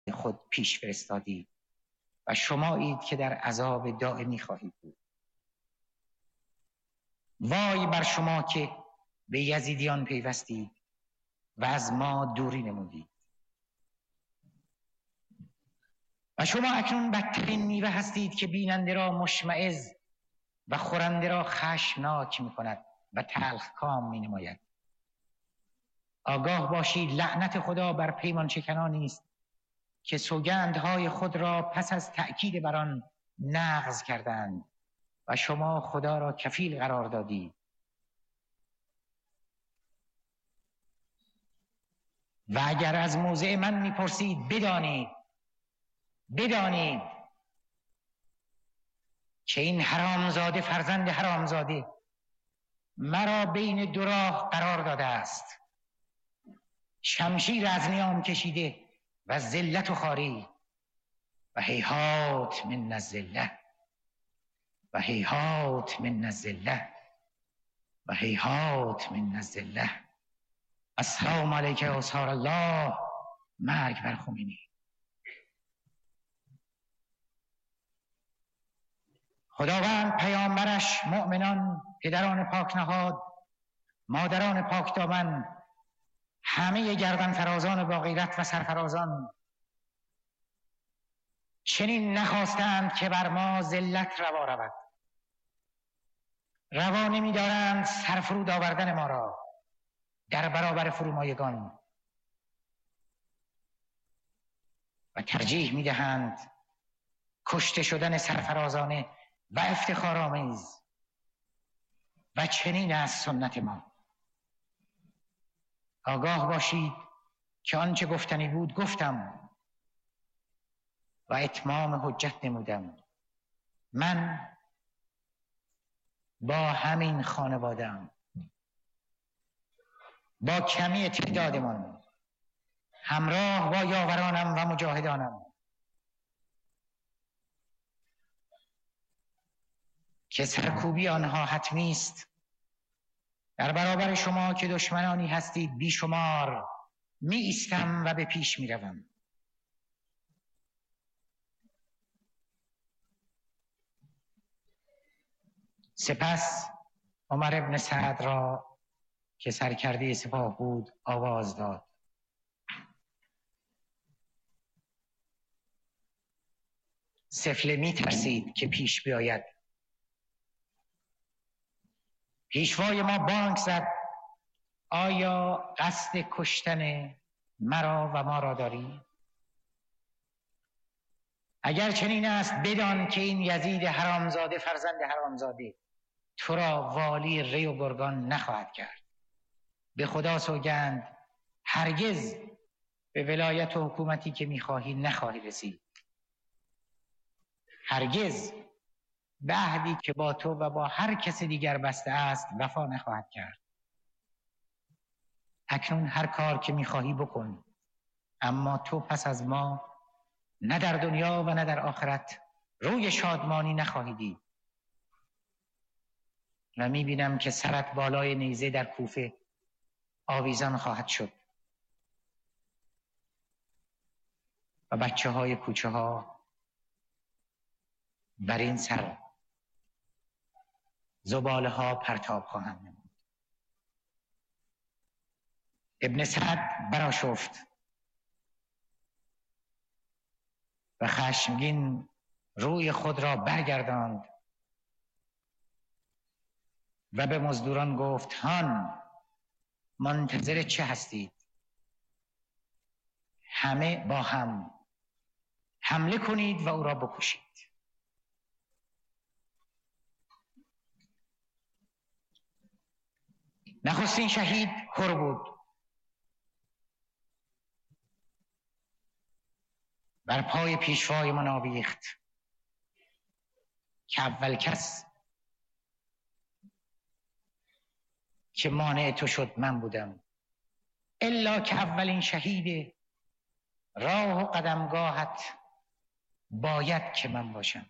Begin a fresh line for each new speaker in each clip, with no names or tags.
خود پیش فرستادید و شمایید که در عذاب دائمی خواهید بود. وای بر شما که به یزیدیان پیوستید و از ما دوری نمودید. و شما اکنون بدترین میوه هستید که بیننده را مشمئز و خورنده را خشمناک می کند و تلخ کام می نماید. آگاه باشید لعنت خدا بر پیمان شکنانی است که سوگندهای خود را پس از تأکید بر آن نقض کردند و شما خدا را کفیل قرار دادید. و اگر از موضع من میپرسید بدانید که این حرامزاده فرزند حرامزاده مرا بین دو راه قرار داده است، شمشیر از نیام کشیده و ذلت و خواری و هیهات من الذله و هیهات من الذله و هیهات من الذله. السلام علیک اسحار الله. مرگ بر خمینی. خداوند پیامبرش، مؤمنان، پدران پاک نهاد، مادران پاک دامن، همه گردن فرازان با غیرت و سرفرازان چنین نخواستند که بر ما ذلت روا رود. روا نمی‌دارند سرفرود آوردن ما را در برابر فرومایگان و ترجیح می‌دهند کشته شدن سرفرازانه و افتخارآمیز. و چنین است سنت ما. آگاه باشید که آنچه گفتنی بود گفتم و اتمام حجت نمودم. من با همین خانواده‌ام، با کمی تعدادمان، همراه با یاورانم و مجاهدانم که سرکوبی آنها حتمی است، در برابر شما که دشمنانی هستید بیشمار می ایستم و به پیش می روم. سپس عمر ابن سعد را که سرکرده سپاه بود آواز داد. سفله می ترسید که پیش بیاید. پیشوای ما بانگ زد: آیا قصد کشتن مرا و ما را داری؟ اگر چنین است بدان که این یزید حرامزاده فرزند حرامزاده تو را والی ری و گرگان نخواهد کرد. به خدا سوگند هرگز به ولایت و حکومتی که میخواهی نخواهی رسید. هرگز به عهدی که با تو و با هر کس دیگر بسته است وفا نخواهد کرد. اکنون هر کار که میخواهی بکن، اما تو پس از ما نه در دنیا و نه در آخرت روی شادمانی نخواهی دید. و میبینم که سرت بالای نیزه در کوفه آویزان خواهد شد و بچه های کوچه ها بر این سر زباله ها پرتاب خواهند نمود. ابن سعد برآشفت و خشمگین روی خود را برگرداند و به مزدوران گفت: هان، منتظر چه هستید؟ همه با هم حمله کنید و او را بکشید. نخستین شهید هر بود. بر پای پیشوای من آویخت که اول کس که مانع تو شد من بودم، الا که اولین شهید راه و قدمگاهت باید که من باشم.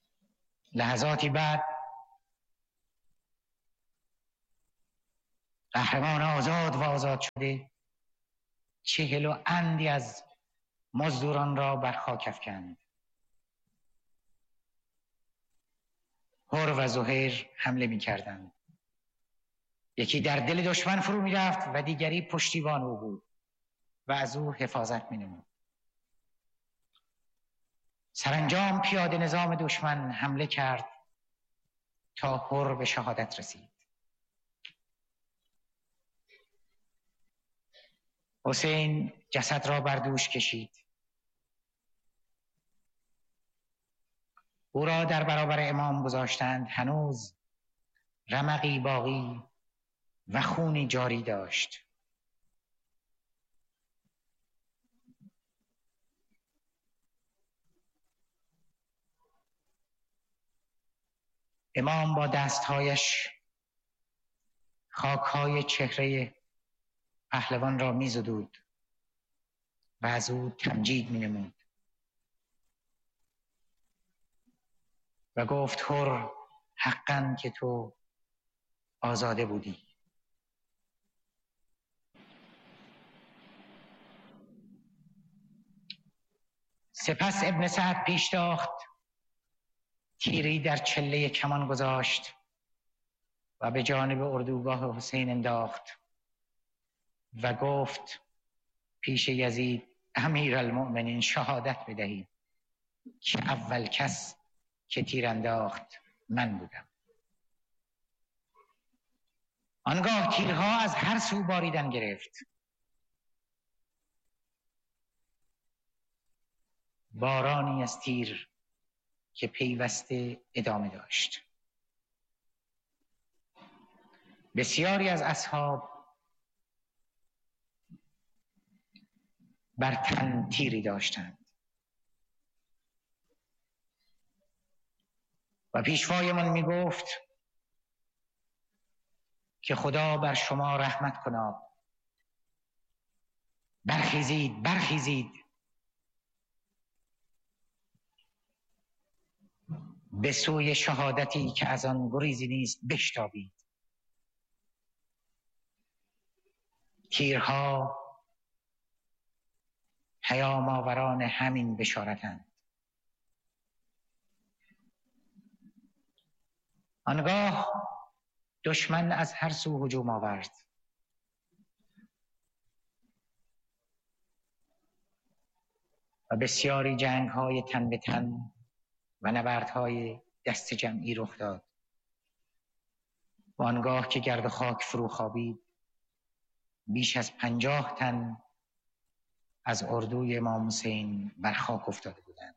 لحظاتی بعد قهرمان آزاد و آزاد شده 40 اندی از مزدوران را بر خاک افکند. حر و زهیر حمله می‌کردند. یکی در دل دشمن فرو می‌رفت و دیگری پشتیبان او بود و از او حفاظت می‌نمود. سرانجام پیاده نظام دشمن حمله کرد تا حر به شهادت رسید. حسین جسد را بر دوش کشید. او را در برابر امام گذاشتند. هنوز رمقی باقی و خونی جاری داشت. امام با دستهایش خاکهای چهره پهلوان را می‌زدود و از او تمجید می‌نمود و گفت حر حقاً که تو آزاده بودی. سپس ابن سعد پیش تاخت، تیری در چله کمان گذاشت و به جانب اردوگاه حسین انداخت و گفت پیش یزید امیرالمؤمنین شهادت بدهید که اول کس که تیر انداخت من بودم. آنگاه تیرها از هر سو باریدن گرفت. بارانی از تیر که پیوسته ادامه داشت. بسیاری از اصحاب بر تن تیری داشتند و پیشوایمان می گفت که خدا بر شما رحمت کند. برخیزید برخیزید. به سوی شهادتی که از آن گریزی نیست بشتابید. تیرها پیام آوران همین بشارتند. آنگاه دشمن از هر سو هجوم آورد. و بسیاری جنگ‌های تن به تن و نبردهای دست جمعی رخ داد. و آنگاه که گرد خاک فرو خوابید، بیش از 50 تن از اردوی امام حسین بر خاک افتاده بودند.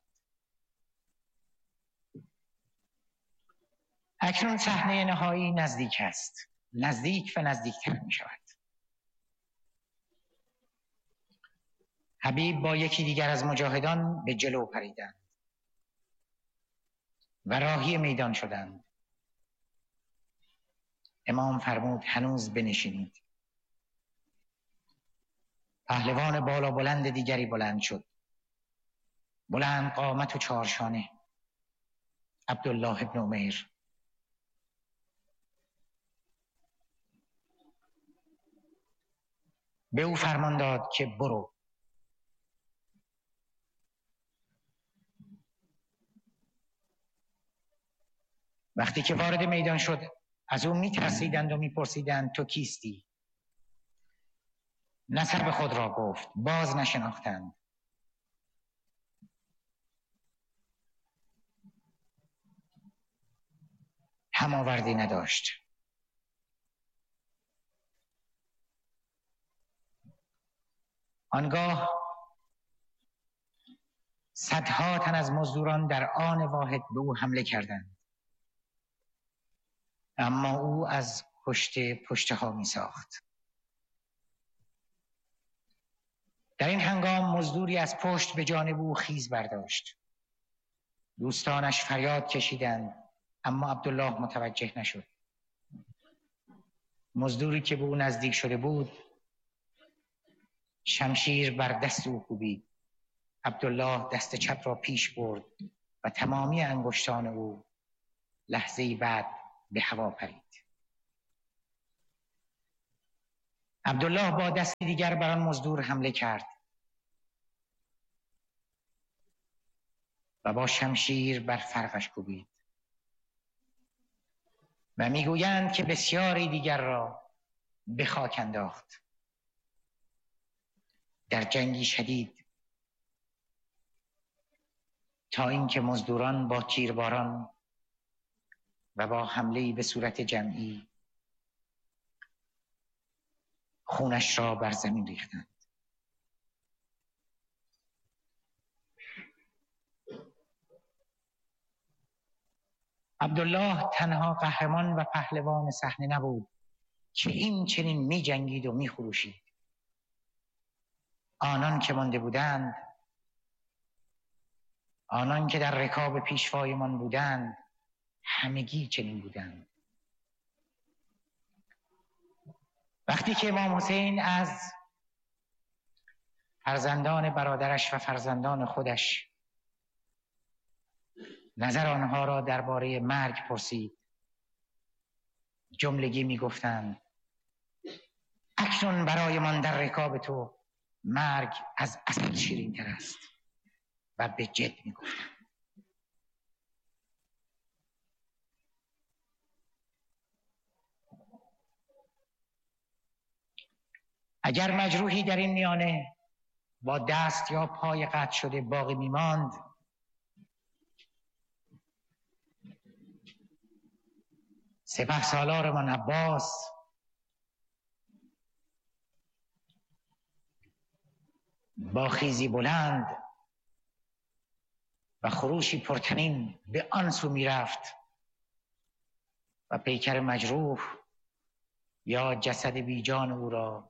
اکنون صحنه نهایی نزدیک است. نزدیک و نزدیکتر می شود. حبیب با یکی دیگر از مجاهدان به جلو پریدند و راهی میدان شدند. امام فرمود هنوز بنشینید. پهلوان بالا بلند دیگری بلند شد. بلند قامت و چارشانه. عبدالله ابن عمیر. به او فرمان داد که برو. وقتی که وارد میدان شد از او می‌ترسیدند و می‌پرسیدند تو کیستی؟ نسب خود را گفت. باز نشناختند. هماوردی نداشت. آنگاه صدها تن از مزدوران در آن واحد به او حمله کردند، اما او از پشته ها می ساخت. در این هنگام مزدوری از پشت به جانب او خیز برداشت. دوستانش فریاد کشیدند اما عبدالله متوجه نشد. مزدوری که به او نزدیک شده بود شمشیر بر دست او کوبید. عبدالله دست چپ را پیش برد و تمامی انگشتان او لحظه‌ای بعد به هوا پرید. عبدالله با دست دیگر بر آن مزدور حمله کرد و با شمشیر بر فرقش کوبید و میگویند که بسیاری دیگر را به خاک انداخت. در جنگی شدید تا اینکه مزدوران با تیرباران و با حمله‌ای به صورت جمعی خونش را بر زمین ریختند. عبدالله تنها قهرمان و پهلوان صحنه نبود که این چنین می جنگید و می خروشید. آنان که مانده بودند، آنان که در رکاب پیشوایمان بودند، همگی چنین بودند. وقتی که امام حسین از فرزندان برادرش و فرزندان خودش نظر آنها را درباره مرگ پرسید، جملگی می گفتند اکنون برایمان در رکاب تو مرگ از عسل شیرین تر است و به جد می گفتند. اگر مجروحی در این میانه با دست یا پای قطع شده باقی می ماند، سپهسالارمان عباس با خیزی بلند و خروشی پرطنین به آن سو می رفت و پیکر مجروح یا جسد بیجان او را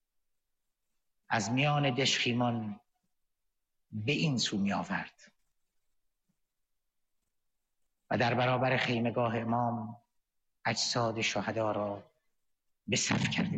از میان دشخیمان به این سو می آورد و در برابر خیمگاه امام اجساد شهدا را به صف کرده